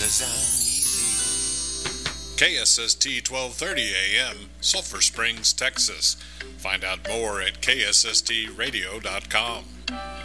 'cause I'm easy. KSST 1230 AM, Sulphur Springs, Texas. Find out more at ksstradio.com.